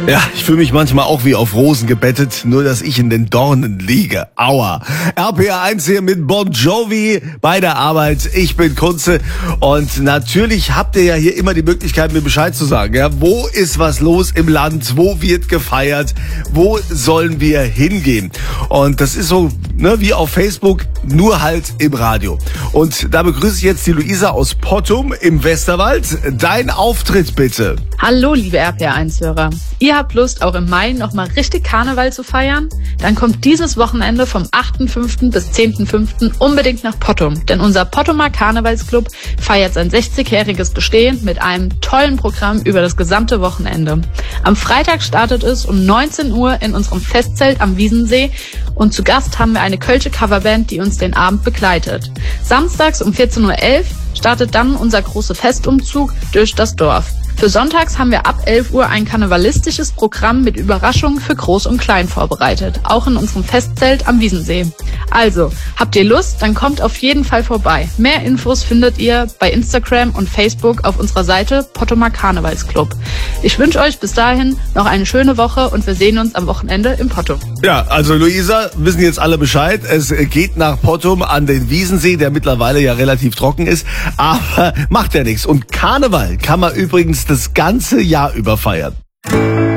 Ja, ich fühle mich manchmal auch wie auf Rosen gebettet, nur dass ich in den Dornen liege. Aua. RPR1 hier mit Bon Jovi bei der Arbeit. Ich bin Kunze und natürlich habt ihr ja hier immer die Möglichkeit, mir Bescheid zu sagen. Ja, wo ist was los im Land? Wo wird gefeiert? Wo sollen wir hingehen? Und das ist so, wie auf Facebook, nur halt im Radio. Und da begrüße ich jetzt die Luisa aus Pottum im Westerwald. Dein Auftritt bitte. Hallo, liebe RPR1-Hörer. Ihr habt Lust, auch im Mai nochmal richtig Karneval zu feiern? Dann kommt dieses Wochenende vom 8.5. bis 10.5. unbedingt nach Pottum. Denn unser Pottumer Karnevalsclub feiert sein 60-jähriges Bestehen mit einem tollen Programm über das gesamte Wochenende. Am Freitag startet es um 19 Uhr in unserem Festzelt am Wiesensee und zu Gast haben wir eine kölsche Coverband, die uns den Abend begleitet. Samstags um 14.11 Uhr startet dann unser großer Festumzug durch das Dorf. Für sonntags haben wir ab 11 Uhr ein karnevalistisches Programm mit Überraschungen für Groß und Klein vorbereitet, auch in unserem Festzelt am Wiesensee. Also, habt ihr Lust, dann kommt auf jeden Fall vorbei. Mehr Infos findet ihr bei Instagram und Facebook auf unserer Seite Pottumer Karnevalsclub. Ich wünsche euch bis dahin noch eine schöne Woche und wir sehen uns am Wochenende in Pottum. Ja, also Luisa, wissen jetzt alle Bescheid. Es geht nach Pottum an den Wiesensee, der mittlerweile ja relativ trocken ist, aber macht ja nichts. Und Karneval kann man übrigens das ganze Jahr über feiern.